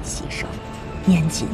牺牲，年仅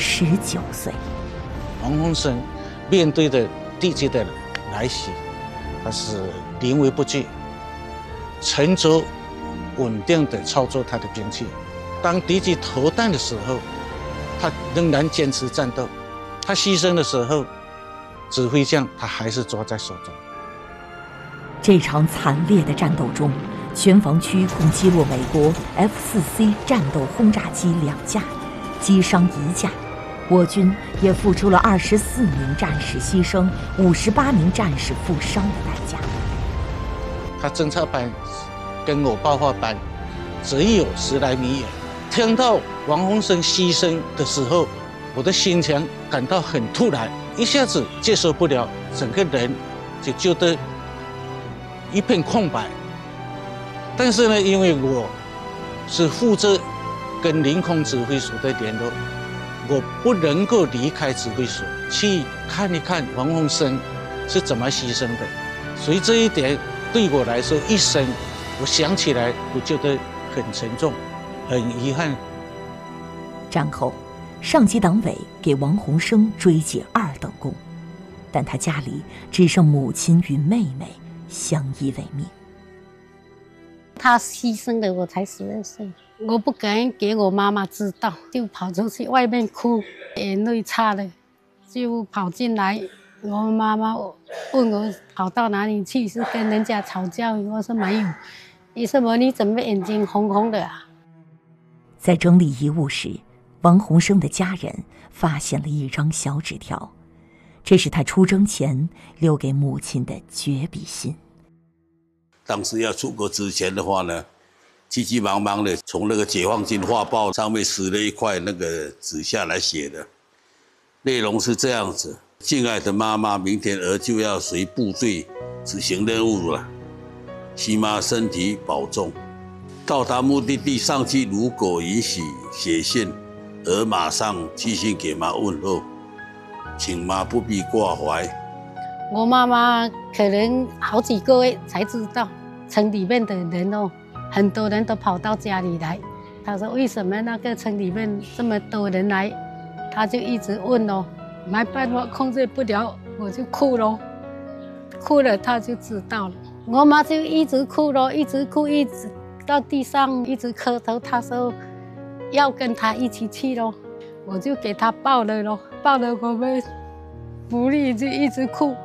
19岁。 王鸿生面对的敌机的来袭，他是临危不惧，沉着稳定地操作他的兵器。当敌机投弹的时候，他仍然坚持战斗。他牺牲的时候，指挥将他还是抓在手中。 这场惨烈的战斗中，全防区共击落美国 F-4C 战斗轰炸机2架，击伤1架。我军也付出了24名战士牺牲、58名战士负伤的代价。 他侦察班跟我爆发班只有10来米远。听到王鸿生牺牲的时候，我的心情感到很突然，一下子接受不了，整个人就觉得一片空白。但是呢，因为我是负责跟领空指挥所的联络，我不能够离开指挥所去看一看王鸿生是怎么牺牲的，所以这一点对我来说，一生我想起来，我觉得很沉重，很遗憾。 战后，上级党委给王鸿生追记2等功，但他家里只剩母亲与妹妹相依为命。 他牺牲的我才12岁，我不敢给我妈妈知道，就跑出去外面哭，眼泪擦了，就跑进来。我妈妈问我跑到哪里去，是跟人家吵架？我说没有。你什么？你怎么眼睛红红的啊？ 在整理遗物时，王鸿生的家人发现了一张小纸条，这是他出征前留给母亲的绝笔信。 当时要出国之前的话呢，急急忙忙的从那个解放军画报上面撕了一块那个纸下来写的，内容是这样子：敬爱的妈妈，明天儿就要随部队执行任务了，希妈身体保重。到达目的地上去，如果允许写信，儿马上寄信给妈问候，请妈不必挂怀。 我妈妈可能好几个月才知道，城里面的人哦，很多人都跑到家里来。她说为什么那个城里面这么多人来，她就一直问哦，没办法控制不了，我就哭咯，哭了她就知道了。我妈就一直哭咯，一直哭，一直到地上一直磕头。她说要跟她一起去咯，我就给她抱了咯，抱了我们母女就一直哭。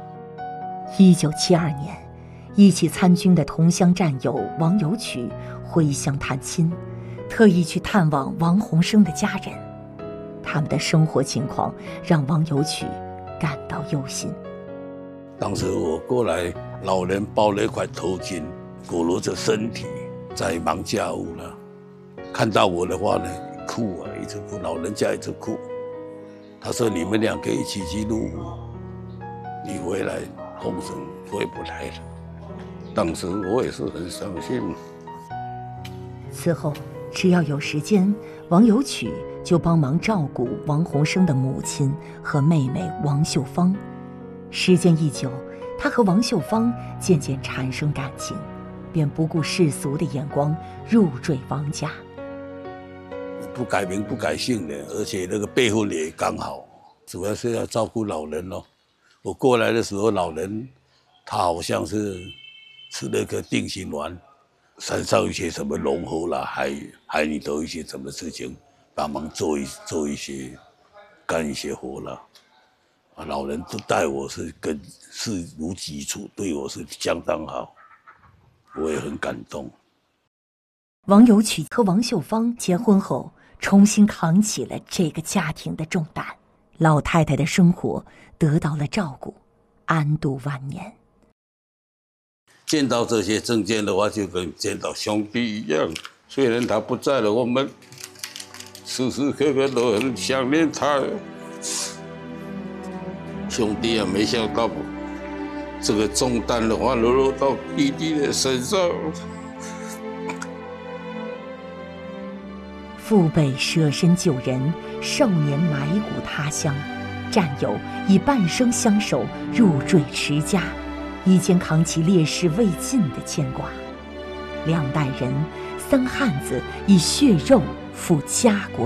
1972年，一起参军的同乡战友王有曲回乡探亲，特意去探望王鸿生的家人。他们的生活情况让王有曲感到忧心。 当时我过来，老人包了一块头巾，裹罗着身体，在忙家务了。看到我的话呢，哭啊，一直哭，老人家一直哭。他说：“你们2个一起去入伍，你回来，鸿生回不来了。”当时我也是很伤心。 此后，只要有时间，王有曲就帮忙照顾王鸿生的母亲和妹妹王秀芳。时间一久，他和王秀芳渐渐产生感情，便不顾世俗的眼光，入赘王家。 不改名不改姓的，而且那个辈分也刚好，主要是要照顾老人哦。我过来的时候，老人他好像是吃了个定心丸，山上一些什么农活啦、海里头一些什么事情，帮忙做一些干一些活啦。老人都待我是视如己出，对我是相当好，我也很感动。 王有曲和王秀芳结婚后，重新扛起了这个家庭的重担，老太太的生活得到了照顾，安度晚年。 见到这些证件的话，就跟见到兄弟一样。虽然他不在了，我们时时刻刻都很想念他。兄弟啊，没想到这个重担的话落到弟弟的身上。 父辈舍身救人，少年埋骨他乡，战友以半生相守，入赘持家，已经扛起烈士未尽的牵挂。2代人，3汉子以血肉赴家国。